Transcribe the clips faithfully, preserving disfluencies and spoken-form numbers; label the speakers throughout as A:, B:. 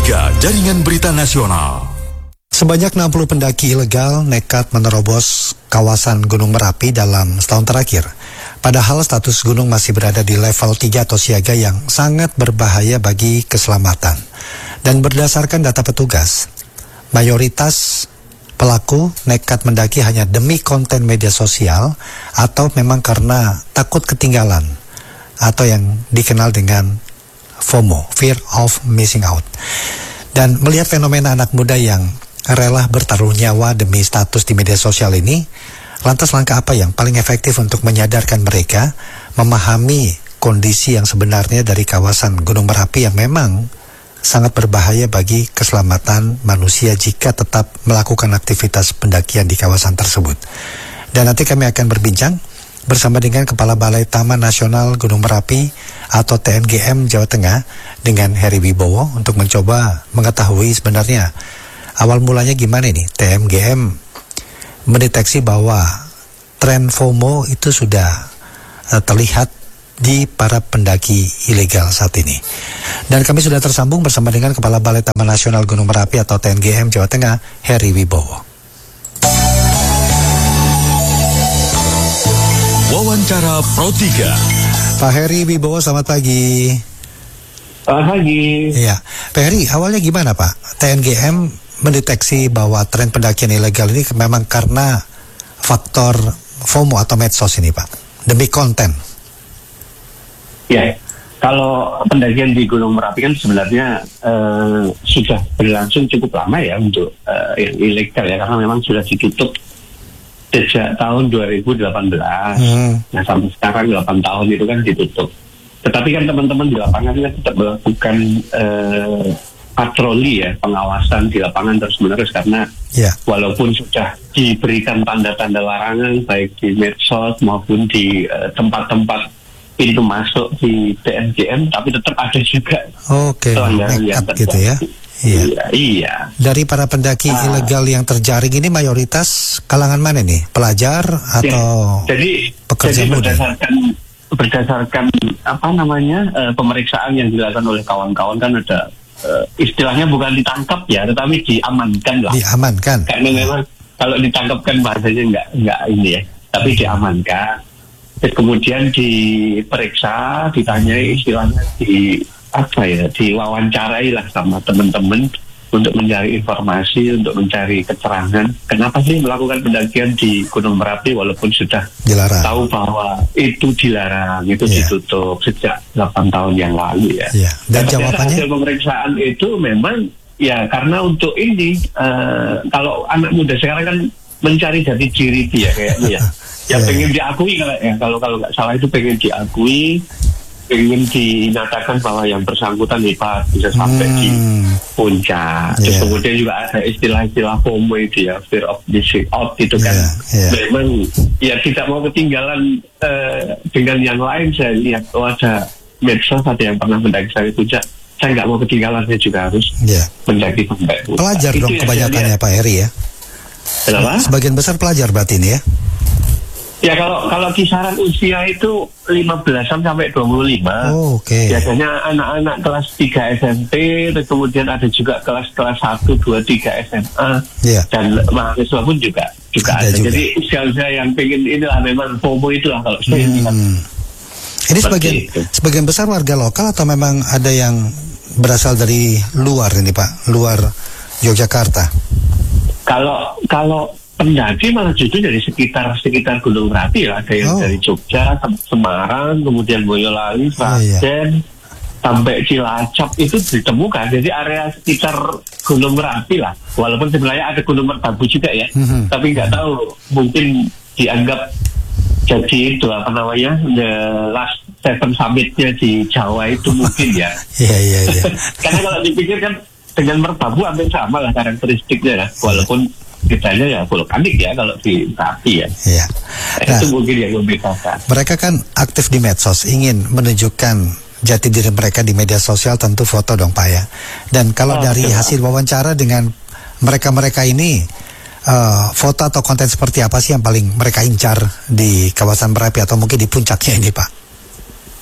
A: tiga Jaringan Berita Nasional.
B: Sebanyak enam puluh pendaki ilegal nekat menerobos kawasan Gunung Merapi dalam setahun terakhir. Padahal status gunung masih berada di level tiga atau siaga yang sangat berbahaya bagi keselamatan. Dan berdasarkan data petugas, mayoritas pelaku nekat mendaki hanya demi konten media sosial atau memang karena takut ketinggalan atau yang dikenal dengan FOMO, Fear of Missing Out. Dan melihat fenomena anak muda yang rela bertaruh nyawa demi status di media sosial ini, lantas langkah apa yang paling efektif untuk menyadarkan mereka memahami kondisi yang sebenarnya dari kawasan Gunung Merapi yang memang sangat berbahaya bagi keselamatan manusia jika tetap melakukan aktivitas pendakian di kawasan tersebut. Dan nanti kami akan berbincang bersama dengan Kepala Balai Taman Nasional Gunung Merapi atau T N G M Jawa Tengah dengan Heri Wibowo untuk mencoba mengetahui sebenarnya awal mulanya gimana nih T M G M mendeteksi bahwa tren FOMO itu sudah uh, terlihat di para pendaki ilegal saat ini. Dan kami sudah tersambung bersama dengan Kepala Balai Taman Nasional Gunung Merapi atau T N G M Jawa Tengah, Heri Wibowo.
A: Wawancara Pro tiga.
B: Pak Heri Wibowo, selamat pagi.
C: Selamat pagi.
B: Iya, Pak Heri, awalnya gimana Pak? T N G M mendeteksi bahwa tren pendakian ilegal ini memang karena faktor FOMO atau medsos ini Pak, demi konten.
C: Ya, kalau pendakian di Gunung Merapi kan sebenarnya uh, sudah berlangsung cukup lama ya untuk uh, yang ilegal ya, karena memang sudah ditutup sejak tahun dua ribu delapan belas. Hmm. Nah sampai sekarang delapan tahun itu kan ditutup. Tetapi kan teman-teman di lapangan kan tetap melakukan uh, patroli ya, pengawasan di lapangan terus-menerus karena yeah. walaupun sudah diberikan tanda-tanda larangan baik di medsos maupun di uh, tempat-tempat pintu masuk di T N G M, tapi tetap ada juga
B: okay.
C: pelanggaran yang terjadi. Gitu ya.
B: Iya.
C: Iya, iya.
B: Dari para pendaki ah. ilegal yang terjaring ini mayoritas kalangan mana nih? Pelajar atau
C: ya, jadi,
B: pekerja
C: jadi
B: muda?
C: Berdasarkan, berdasarkan apa namanya uh, pemeriksaan yang dilakukan oleh kawan-kawan kan ada uh, istilahnya bukan ditangkap ya, tetapi diamankan lah.
B: Diamankan.
C: Karena memang kalau ditangkap kan bahasanya nggak nggak ini ya, tapi diamankan. Dan kemudian diperiksa, ditanyai istilahnya di apa ya, diwawancarai lah sama teman-teman untuk mencari informasi, untuk mencari keterangan kenapa sih melakukan pendakian di Gunung Merapi walaupun sudah
B: dilarang.
C: Tahu bahwa itu dilarang, itu yeah. ditutup sejak delapan tahun yang lalu ya.
B: Yeah. Dan jawabannya
C: hasil pemeriksaan itu memang ya karena untuk ini uh, kalau anak muda sekarang kan mencari jati diri dia kayaknya ya. Ya yeah. pengen diakui kalau ya kalau kalau nggak salah itu pengen diakui, ingin dinyatakan bahwa yang bersangkutan hebat bisa sampai hmm. di puncak. Terus yeah. kemudian juga ada istilah-istilah FOMO itu ya, fear of missing out itu kan. Yeah. Yeah. Memang ya tidak mau ketinggalan uh, dengan yang lain. Saya lihat oh ada medsos ada yang pernah mendaki sampai puncak. Saya nggak mau ketinggalan, saya juga harus yeah. mendaki sampai puncak.
B: Pelajar itu dong kebanyakannya Pak Heri ya.
C: Kenapa?
B: Sebagian besar pelajar berarti ini ya.
C: Ya kalau kalau kisaran usia itu lima belasan sampai dua puluh lima.
B: Oh, oke. Okay.
C: Biasanya anak-anak kelas tiga S M P, terus kemudian ada juga kelas-kelas satu, dua, tiga S M A. Yeah. Dan mahasiswa pun juga juga ada. ada. Juga. Jadi usia-usia yang pengen inilah memang FOMO itulah kalau saya
B: hmm.
C: lihat.
B: Ini sebagian itu. sebagian besar warga lokal atau memang ada yang berasal dari luar ini Pak, luar Yogyakarta?
C: Kalau kalau pendaki malah justru dari sekitar sekitar Gunung Merapi ya, ada yang oh. dari Jogja, Semarang, kemudian Boyolali, Sragen, oh, iya. sampai Cilacap itu ditemukan. Jadi area sekitar Gunung Merapi lah. Walaupun sebenarnya ada Gunung Merbabu juga ya, mm-hmm. tapi nggak tahu mungkin dianggap jadi itu apa namanya the last seven summitnya di Jawa itu mungkin ya.
B: Iya iya iya.
C: Karena kalau dipikir kan dengan Merbabu hampir sama lah karakteristiknya ya, walaupun kitanya ya vulkanik ya kalau di Merapi ya. Iya. Nah, itu mungkin yang membedakan.
B: Mereka kan aktif di medsos, ingin menunjukkan jati diri mereka di media sosial, tentu foto dong Pak ya. Dan kalau oh, dari betul. hasil wawancara dengan mereka-mereka ini, uh, foto atau konten seperti apa sih yang paling mereka incar di kawasan Merapi atau mungkin di puncaknya ini Pak?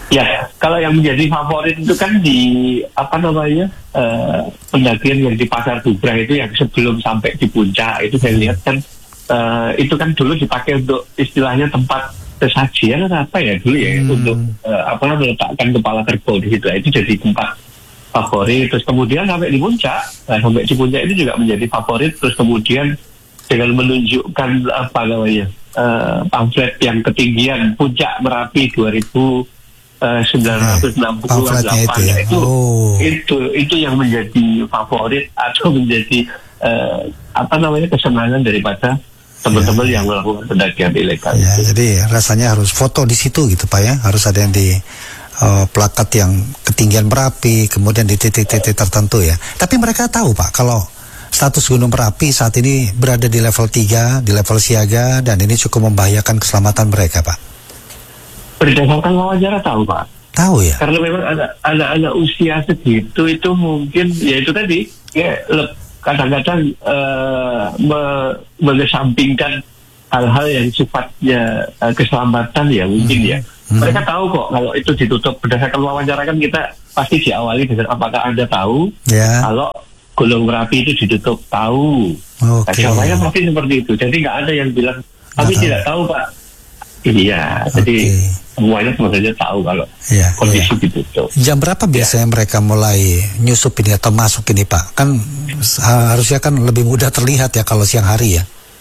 C: Ya, kalau yang menjadi favorit itu kan di apa namanya uh, pendakian yang di Pasar Bubrah itu yang sebelum sampai di puncak itu saya lihat kan uh, itu kan dulu dipakai untuk istilahnya tempat sesajian atau apa ya dulu ya hmm. untuk uh, apa meletakkan kepala kerbau di situ. Itu jadi tempat favorit. Terus kemudian sampai di puncak, nah, sampai di puncak itu juga menjadi favorit. Terus kemudian dengan menunjukkan apa namanya uh, pamflet yang ketinggian puncak Merapi dua ribu sembilan ratus enam puluh delapan
B: itu, ya?
C: itu,
B: oh.
C: itu itu yang menjadi favorit atau menjadi uh, apa namanya kesenangan daripada teman-teman ya. yang melakukan pendakian ilegal.
B: Ya, jadi rasanya harus foto di situ gitu Pak ya, harus ada yang di uh, plakat yang ketinggian Merapi, kemudian di titik-titik tertentu ya. Tapi mereka tahu Pak kalau status Gunung Merapi saat ini berada di level tiga, di level siaga, dan ini cukup membahayakan keselamatan mereka Pak.
C: Berdasarkan wawancara tahu Pak.
B: Tahu ya.
C: Karena memang anak-anak usia segitu itu mungkin ya itu tadi ya kadang-kadang uh, me mengesampingkan hal-hal yang sifatnya uh, keselamatan ya mungkin hmm. ya. Hmm. Mereka tahu kok kalau itu ditutup. Berdasarkan wawancara kan kita pasti diawali dengan apakah Anda tahu yeah. kalau Gunung Merapi itu ditutup, tahu. Okay. Nah, jawabannya pasti seperti itu. Jadi nggak ada yang bilang kami
B: tahu.
C: tidak tahu Pak. Iya, okay. Jadi semuanya sebenarnya tahu kalau ya, kondisi ya. ditutup.
B: Jam berapa biasanya ya. mereka mulai nyusup ini atau masuk ini Pak? Kan harusnya kan lebih mudah terlihat ya kalau siang hari ya.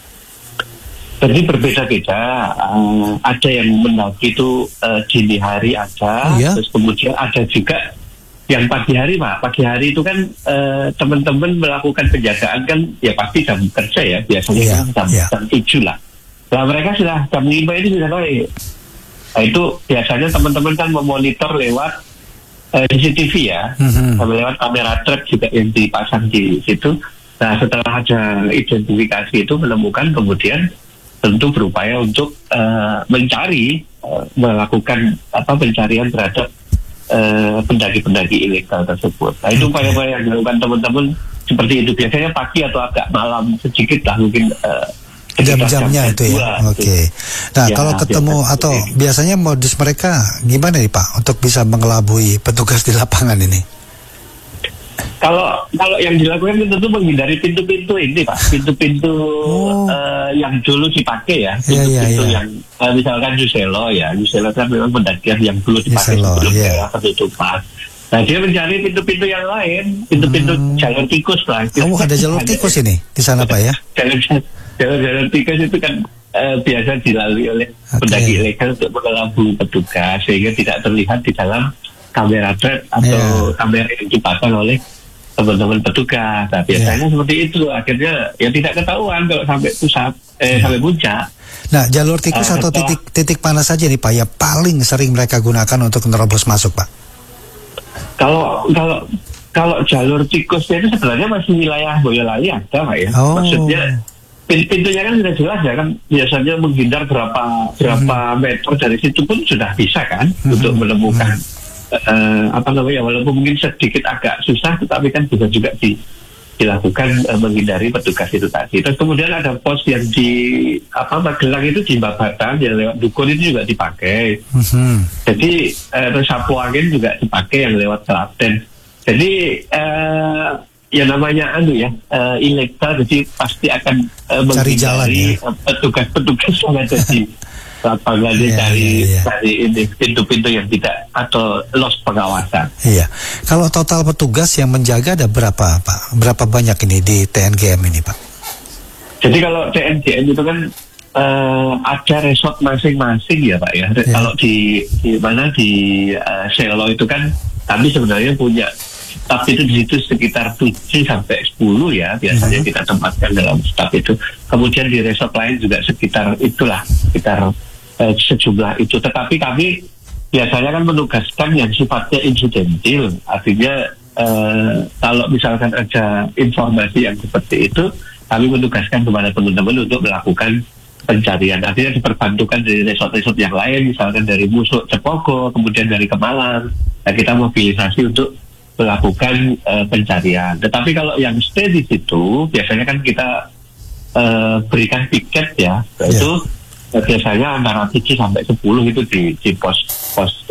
C: Jadi berbeda-beda. Uh, ada yang mendaki itu uh, dini hari ada, oh, ya? Terus kemudian ada juga yang pagi hari Pak. Pagi hari itu kan uh, teman-teman melakukan penjagaan kan ya pasti jam kerja ya biasanya ya, kan jam, ya. jam tujuh lah. Nah mereka sudah jam lima ini sudah naik. Nah itu biasanya teman-teman kan memonitor lewat uh, C C T V ya, mm-hmm. lewat kamera trap juga yang dipasang di situ. Nah setelah ada identifikasi itu menemukan kemudian tentu berupaya untuk uh, mencari, uh, melakukan apa pencarian terhadap uh, pendaki-pendaki ilegal tersebut. Nah itu upaya-upaya yang dilakukan teman-teman seperti itu biasanya pagi atau agak malam sedikit lah mungkin. Uh,
B: Jam-jamnya itu ya, oke. Okay. Nah ya, kalau ketemu atau ini. biasanya modus mereka gimana nih Pak untuk bisa mengelabui petugas di lapangan ini?
C: Kalau kalau yang dilakukan tentu menghindari pintu-pintu ini Pak, pintu-pintu oh. uh, yang dulu dipakai ya, pintu-pintu ya, ya, ya. yang uh, misalkan Juselo ya, Juselo kan memang pendakian yang dulu dipakai Juselo, sebelum ya. era penutupan. Nah dia mencari pintu-pintu yang lain, pintu-pintu hmm. jalur tikus lah.
B: Oh ada jalur tikus ini di sana Pak ya?
C: Jalan-jalan tikus itu kan uh, biasa dilalui oleh okay. pendaki ilegal untuk mengelabui petugas sehingga tidak terlihat di dalam kamera trap atau yeah. kamera yang dipasang oleh teman-teman petugas. Nah, biasanya yeah. seperti itu akhirnya ya tidak ketahuan kalau sampai pusat eh, yeah. sampai puncak.
B: Nah jalur tikus uh, atau setelah, titik titik mana saja nih Pak ya paling sering mereka gunakan untuk menerobos masuk Pak?
C: Kalau kalau kalau jalur tikusnya itu sebenarnya masih wilayah Boyolali ada Pak ya. Oh. Maksudnya pintunya kan sudah jelas ya kan biasanya menghindar berapa berapa hmm. meter dari situ pun sudah bisa kan hmm. untuk menemukan hmm. uh, apa namanya walaupun mungkin sedikit agak susah tetapi kan bisa juga di, dilakukan uh, menghindari petugas itu tadi. Terus kemudian ada pos yang di apa Magelang itu di Babatan yang lewat Dukun itu juga dipakai. Hmm. Jadi uh, terus sapu angin juga dipakai yang lewat Klaten. Jadi uh, ya namanya anu ya uh, ilegal jadi pasti akan uh, menghindari ya? petugas-petugas yang ada di lapangan yeah, cari yeah, yeah. cari ini pintu-pintu yang tidak atau lost pengawasan.
B: Iya. Kalau total petugas yang menjaga ada berapa Pak? Berapa banyak ini di T N G M ini Pak?
C: Jadi kalau T N G M itu kan uh, ada resort masing-masing ya Pak ya. Yeah. Kalau di di mana di uh, Selo itu kan kami sebenarnya punya staf itu di situ sekitar tujuh sampai sepuluh ya biasanya mm-hmm. kita tempatkan dalam staf itu. Kemudian di resort lain juga sekitar itulah, sekitar eh, sejumlah itu. Tetapi kami biasanya kan menugaskan yang sifatnya insidentil. Artinya eh, kalau misalkan ada informasi yang seperti itu, kami menugaskan kepada teman-teman untuk melakukan pencarian. Artinya diperbantukan dari resort-resort yang lain, misalkan dari Musuk, Cepogo, kemudian dari Kemalang. Nah, kita mobilisasi untuk melakukan uh, pencarian. Tetapi kalau yang stay di situ biasanya kan kita uh, berikan tiket ya, yeah. itu uh, biasanya antara tujuh sampai sepuluh itu di, di pos pos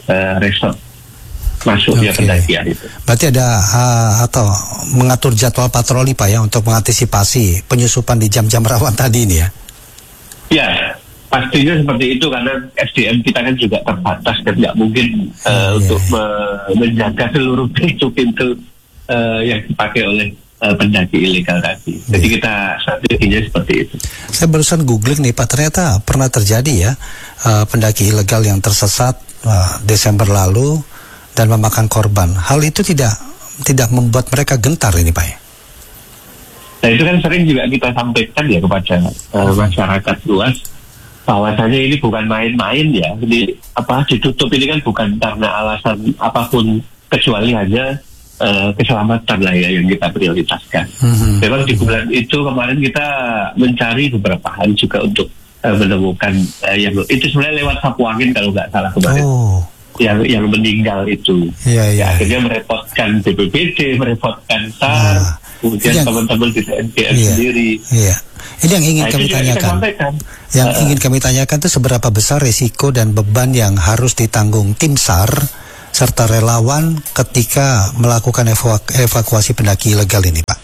C: uh, resort masuknya
B: okay.
C: pendakian itu.
B: Berarti ada uh, atau mengatur jadwal patroli Pak ya untuk mengantisipasi penyusupan di jam-jam rawan tadi ini ya?
C: Ya, pastinya seperti itu karena S D M kita kan juga terbatas dan nggak mungkin uh, yeah, untuk yeah. Me- menjaga seluruh pintu-pintu uh, yang dipakai oleh uh, pendaki ilegal tadi. Yeah. Jadi kita strateginya seperti itu.
B: Saya barusan googling nih Pak, ternyata pernah terjadi ya uh, pendaki ilegal yang tersesat uh, Desember lalu dan memakan korban. Hal itu tidak tidak membuat mereka gentar ini Pak ya?
C: Nah itu kan sering juga kita sampaikan ya kepada uh, masyarakat luas bahwasanya ini bukan main-main ya. Jadi apa ditutup ini kan bukan karena alasan apapun kecuali hanya uh, keselamatan lah ya yang kita prioritaskan. Mm-hmm. Memang di bulan itu kemarin kita mencari beberapa hal juga untuk uh, menemukan uh, yang itu sebenarnya lewat sapu angin kalau nggak salah kemarin. Oh. yang yang meninggal itu ya, ya, ya akhirnya merepotkan B P B D, merepotkan S A R, nah, kemudian yang, teman-teman di T N G M iya, sendiri. Iya. Ini yang ingin nah, kami tanyakan. Yang uh, ingin kami tanyakan itu seberapa besar risiko dan beban yang harus ditanggung tim S A R serta relawan ketika melakukan evaku- evakuasi pendaki ilegal ini, Pak?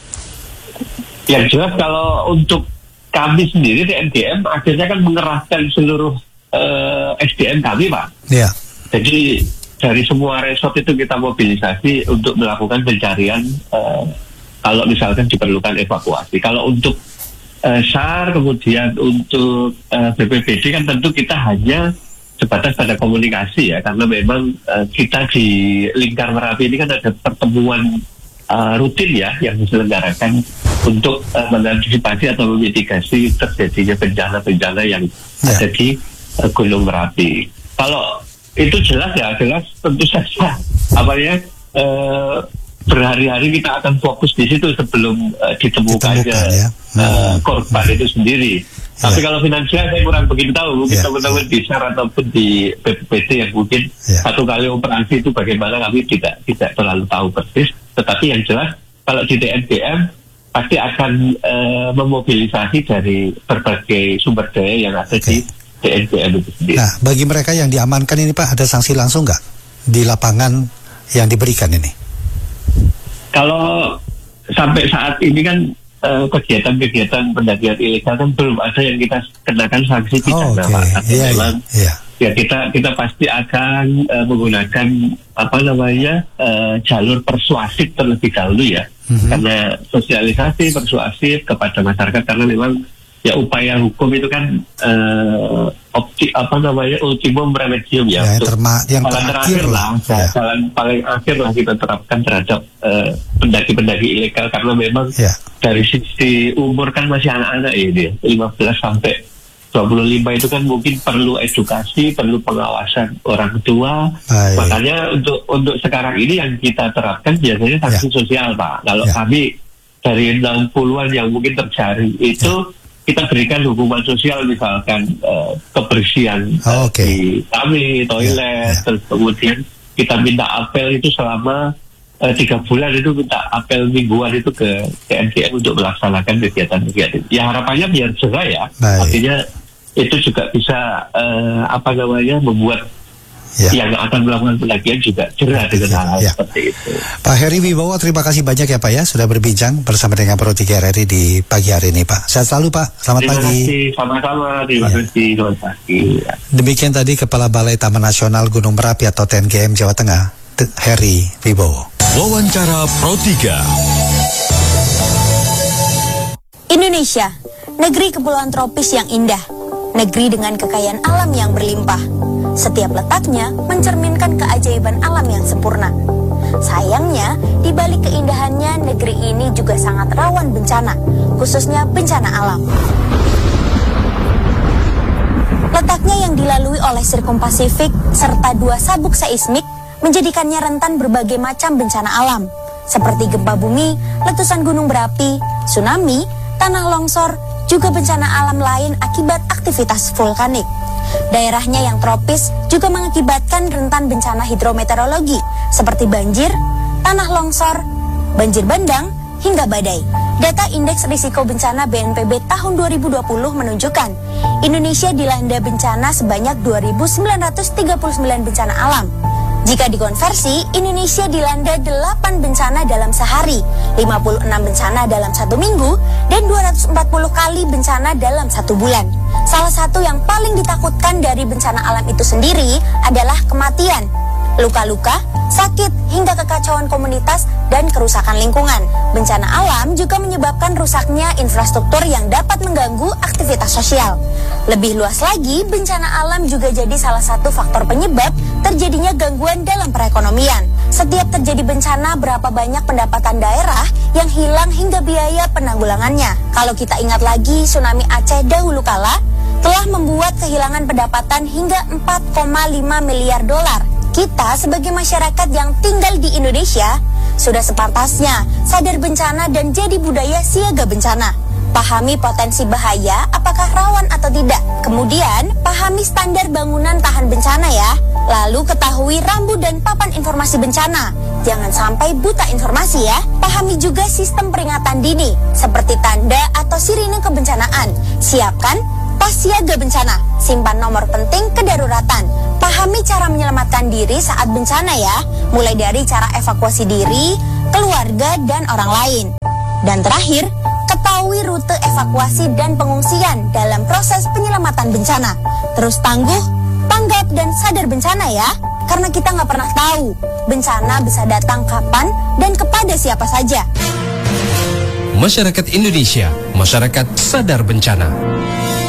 C: Yang jelas kalau untuk kami sendiri T N G M akhirnya kan mengerahkan seluruh uh, S D M kami, Pak. Iya. Jadi dari semua resort itu kita mobilisasi untuk melakukan pencarian uh, kalau misalkan diperlukan evakuasi. Kalau untuk uh, S A R kemudian untuk uh, B P B D kan tentu kita hanya sebatas pada komunikasi ya, karena memang uh, kita di Lingkar Merapi ini kan ada pertemuan uh, rutin ya yang diselenggarakan untuk uh, mengantisipasi atau memitigasi terjadinya bencana-bencana yang ya. ada di uh, Gunung Merapi. Kalau itu jelas ya, jelas tentu saja apa ya uh, berhari-hari kita akan fokus di situ sebelum uh, ditemukannya Ditemukan, ya. hmm. uh, korban hmm. itu sendiri. Ya. Tapi kalau finansial saya kurang begitu tahu, mungkin ya. teman-teman ya. di S A R ataupun di B P B D yang mungkin ya. satu kali operasi itu bagaimana kami tidak tidak terlalu tahu persis. Tetapi yang jelas kalau di T N G M pasti akan uh, memobilisasi dari berbagai sumber daya yang ada okay. di T N G M itu sendiri. Nah,
B: bagi mereka yang diamankan ini Pak, ada sanksi langsung nggak di lapangan yang diberikan ini?
C: Kalau sampai saat ini kan uh, kegiatan-kegiatan pendakian ilegal kan belum ada yang kita kenakan sanksi pidana, oh, okay. Pak. Tapi yeah, memang yeah. ya kita kita pasti akan uh, menggunakan apa namanya uh, jalur persuasif terlebih dahulu ya, mm-hmm. karena sosialisasi persuasif kepada masyarakat karena memang ya upaya hukum itu kan uh, opti apa namanya ultimum remedium ya, ya untuk terma- yang jalan terakhir lah, ya. jalan paling akhir lah kita terapkan terhadap uh, pendaki-pendaki ilegal karena memang ya. dari sisi umur kan masih anak-anak ini lima belas sampai dua puluh lima itu kan mungkin perlu edukasi, perlu pengawasan orang tua. Baik. Makanya untuk untuk sekarang ini yang kita terapkan biasanya sanksi ya. sosial Pak. Kalau ya. kami dari enam puluhan yang mungkin terjaring itu ya. kita berikan hukuman sosial misalkan uh, kebersihan oh, okay. di kami, toilet, yeah, yeah. terus kemudian kita minta apel itu selama uh, tiga bulan itu minta apel mingguan itu ke T N G M untuk melaksanakan kegiatan-kegiatan. Ya harapannya biar jerah ya, Baik. artinya itu juga bisa uh, apa namanya membuat ya. yang akan melakukan pendakian juga jerah dengan hal-hal ya. seperti itu.
B: Pak Heri Wibowo, terima kasih banyak ya Pak ya sudah berbincang bersama dengan Pro tiga R R I di pagi hari ini Pak. Sehat selalu Pak, selamat
C: terima
B: pagi.
C: Terima kasih, sama-sama, terima ya. kasih, selamat pagi. Ya.
B: Demikian tadi Kepala Balai Taman Nasional Gunung Merapi atau T N G M Jawa Tengah, Heri Wibowo.
A: Wawancara Pro tiga.
D: Indonesia, negeri kepulauan tropis yang indah, negeri dengan kekayaan alam yang berlimpah. Setiap letaknya mencerminkan keajaiban alam yang sempurna. Sayangnya, di balik keindahannya, negeri ini juga sangat rawan bencana, khususnya bencana alam. Letaknya yang dilalui oleh Sirkum Pasifik serta dua sabuk seismik menjadikannya rentan berbagai macam bencana alam, seperti gempa bumi, letusan gunung berapi, tsunami, tanah longsor, juga bencana alam lain akibat aktivitas vulkanik. Daerahnya yang tropis juga mengakibatkan rentan bencana hidrometeorologi seperti banjir, tanah longsor, banjir bandang, hingga badai. Data Indeks Risiko Bencana B N P B tahun dua ribu dua puluh menunjukkan Indonesia dilanda bencana sebanyak dua ribu sembilan ratus tiga puluh sembilan bencana alam. Jika dikonversi, Indonesia dilanda delapan bencana dalam sehari, lima puluh enam bencana dalam satu minggu, dan dua ratus empat puluh kali bencana dalam satu bulan. Salah satu yang paling ditakutkan dari bencana alam itu sendiri adalah kematian, luka-luka, sakit, hingga kekacauan komunitas dan kerusakan lingkungan. Bencana alam juga menyebabkan rusaknya infrastruktur yang dapat mengganggu aktivitas sosial. Lebih luas lagi, bencana alam juga jadi salah satu faktor penyebab terjadinya gangguan dalam perekonomian. Setiap terjadi bencana, berapa banyak pendapatan daerah yang hilang hingga biaya penanggulangannya. Kalau kita ingat lagi, tsunami Aceh dahulu kala telah membuat kehilangan pendapatan hingga empat koma lima miliar dolar. Kita sebagai masyarakat yang tinggal di Indonesia sudah sepantasnya sadar bencana dan jadi budaya siaga bencana. Pahami potensi bahaya, apakah rawan atau tidak. Kemudian, pahami standar bangunan tahan bencana ya. Lalu ketahui rambu dan papan informasi bencana. Jangan sampai buta informasi ya. Pahami juga sistem peringatan dini, seperti tanda atau sirine kebencanaan. Siapkan tas siaga bencana. Simpan nomor penting kedaruratan. Pahami cara menyelamatkan diri saat bencana ya. Mulai dari cara evakuasi diri, keluarga, dan orang lain. Dan terakhir, ketahui rute evakuasi dan pengungsian dalam proses penyelamatan bencana. Terus tangguh, tanggap, dan sadar bencana ya. Karena kita nggak pernah tahu bencana bisa datang kapan dan kepada siapa saja.
A: Masyarakat Indonesia, masyarakat sadar bencana.